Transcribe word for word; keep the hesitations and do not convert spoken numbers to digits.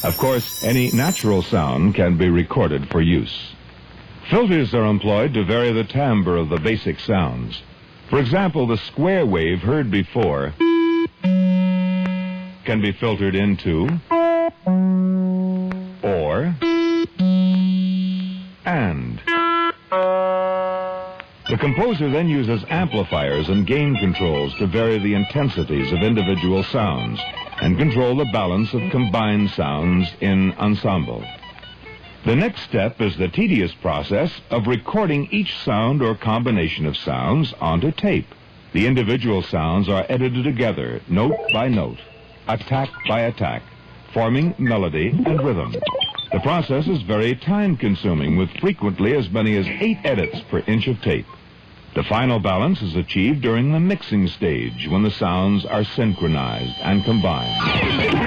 Of course, any natural sound can be recorded for use. Filters are employed to vary the timbre of the basic sounds. For example, the square wave heard before can be filtered into or and. The composer then uses amplifiers and gain controls to vary the intensities of individual sounds and control the balance of combined sounds in ensemble. The next step is the tedious process of recording each sound or combination of sounds onto tape. The individual sounds are edited together, note by note, attack by attack, forming melody and rhythm. The process is very time-consuming, with frequently as many as eight edits per inch of tape. The final balance is achieved during the mixing stage, when the sounds are synchronized and combined.